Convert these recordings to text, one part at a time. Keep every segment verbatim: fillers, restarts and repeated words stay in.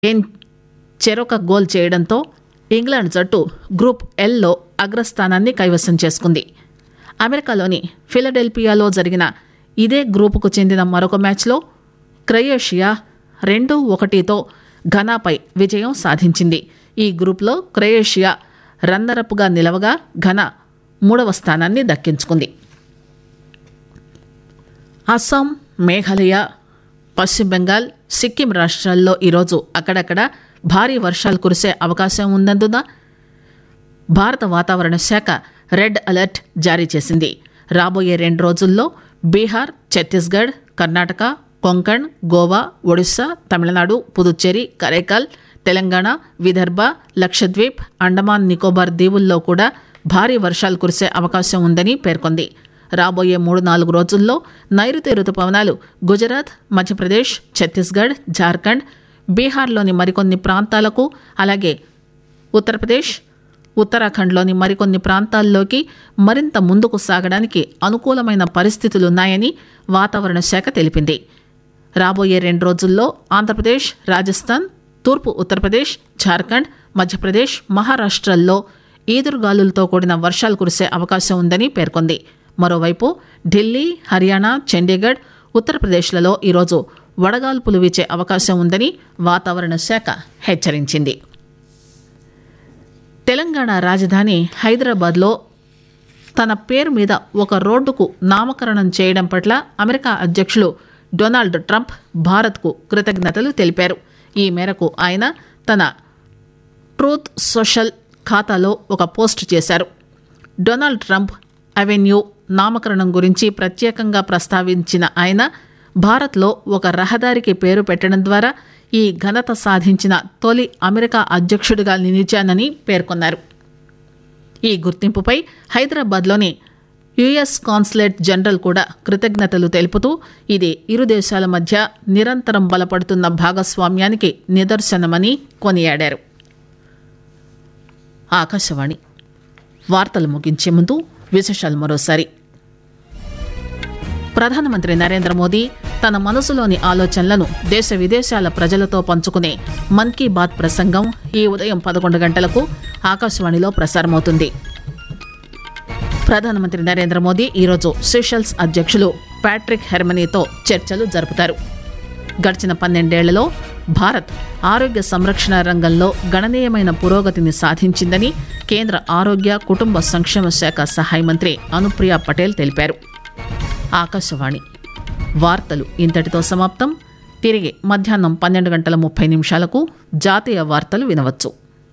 Kane చెరొక goal చేయడంతో England జట్టు గ్రూప్ ఎల్లో అగ్రస్థానాన్ని కైవసం చేసుకుంది. అమెరికాలోని ఫిలడెల్ఫియాలో జరిగిన ఇదే గ్రూపుకు చెందిన మరొక మ్యాచ్లో క్రొయేషియా రెండు ఒకటితో ఘనాపై విజయం సాధించింది. ఈ గ్రూప్లో క్రొయేషియా రన్నరప్గా నిలవగా ఘనా మూడవ స్థానాన్ని దక్కించుకుంది. అస్సాం, మేఘాలయ, పశ్చిమ బెంగాల్, సిక్కిం రాష్ట్రాల్లో ఈరోజు అక్కడక్కడ భారీ వర్షాలు కురిసే అవకాశం ఉన్నందున భారత వాతావరణ శాఖ రెడ్ అలర్ట్ జారీ చేసింది. రాబోయే రెండు రోజుల్లో బీహార్, ఛత్తీస్గఢ్, కర్ణాటక, కొంకణ్, గోవా, ఒడిశా, తమిళనాడు, పుదుచ్చేరి, కరైకాల్, తెలంగాణ, విదర్భ, లక్షద్వీప్, అండమాన్ నికోబార్ దీవుల్లో కూడా భారీ వర్షాలు కురిసే అవకాశం ఉందని పేర్కొంది. రాబోయే మూడు నాలుగు రోజుల్లో నైరుతి రుతుపవనాలు గుజరాత్, మధ్యప్రదేశ్, ఛత్తీస్గఢ్, జార్ఖండ్, బీహార్లోని మరికొన్ని ప్రాంతాలకు, అలాగే ఉత్తరప్రదేశ్, ఉత్తరాఖండ్లోని మరికొన్ని ప్రాంతాల్లోకి మరింత ముందుకు సాగడానికి అనుకూలమైన పరిస్థితులున్నాయని వాతావరణ శాఖ తెలిపింది. రాబోయే రెండు రోజుల్లో ఆంధ్రప్రదేశ్, రాజస్థాన్, తూర్పు ఉత్తరప్రదేశ్, జార్ఖండ్, మధ్యప్రదేశ్, మహారాష్ట్రల్లో ఈదురుగాలులతో కూడిన వర్షాలు కురిసే అవకాశం ఉందని పేర్కొంది. మరోవైపు ఢిల్లీ, హర్యానా, చండీగఢ్, ఉత్తరప్రదేశ్లలో ఈరోజు వడగాల్పులు వీచే అవకాశం ఉందని వాతావరణ శాఖ హెచ్చరించింది. తెలంగాణ రాజధాని హైదరాబాద్లో తన పేరు మీద ఒక రోడ్డుకు నామకరణం చేయడం పట్ల అమెరికా అధ్యక్షులు డొనాల్డ్ ట్రంప్ భారత్కు కృతజ్ఞతలు తెలిపారు. ఈ మేరకు ఆయన తన ట్రూత్ సోషల్ ఖాతాలో ఒక పోస్ట్ చేశారు. డొనాల్డ్ ట్రంప్ అవెన్యూ నామకరణం గురించి ప్రత్యేకంగా ప్రస్తావించిన ఆయన భారత్లో ఒక రహదారికి పేరు పెట్టడం ద్వారా ఈ ఘనత సాధించిన తొలి అమెరికా అధ్యక్షుడిగా నిలిచానని పేర్కొన్నారు. ఈ గుర్తింపుపై హైదరాబాద్లోని యుఎస్ కాన్సులేట్ జనరల్ కూడా కృతజ్ఞతలు తెలుపుతూ ఇది ఇరు దేశాల మధ్య నిరంతరం బలపడుతున్న భాగస్వామ్యానికి నిదర్శనమని కొనియాడారు. ఆకాశవాణి వార్తలు ముగించే ముందు విశేషాలు మరోసారి. ప్రధానమంత్రి నరేంద్ర మోదీ తన మనసులోని ఆలోచనలను దేశ విదేశాల ప్రజలతో పంచుకునే మన్ కీ బాత్ ప్రసంగం ఈ ఉదయం పదకొండు గంటలకు ఆకాశవాణిలో ప్రసారమవుతుంది. ప్రధానమంత్రి నరేంద్ర మోదీ ఈరోజు సెషల్స్ అధ్యక్షులు ప్యాట్రిక్ హెర్మనీతో చర్చలు జరుపుతారు. గడిచిన పన్నెండేళ్లలో భారత్ ఆరోగ్య సంరక్షణ రంగంలో గణనీయమైన పురోగతిని సాధించిందని కేంద్ర ఆరోగ్య కుటుంబ సంక్షేమ శాఖ సహాయ మంత్రి అనుప్రియ పటేల్ తెలిపారు. ఆకాశవాణి వార్తలు ఇంతటితో సమాప్తం. తిరిగి మధ్యాహ్నం పన్నెండు గంటల ముప్పై నిమిషాలకు జాతీయ వార్తలు వినవచ్చు.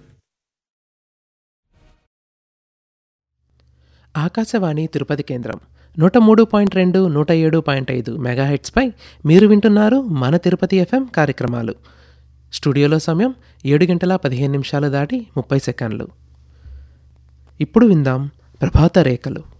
ఆకాశవాణి తిరుపతి కేంద్రం నూట మూడు పాయింట్ రెండు నూట ఏడు పాయింట్ ఐదు మెగాహెట్స్పై మీరు వింటున్నారు మన తిరుపతి ఎఫ్ఎం కార్యక్రమాలు. స్టూడియోలో సమయం ఏడు గంటల పదిహేను నిమిషాలు దాటి ముప్పై సెకండ్లు. ఇప్పుడు విందాం ప్రభాత రేఖలు.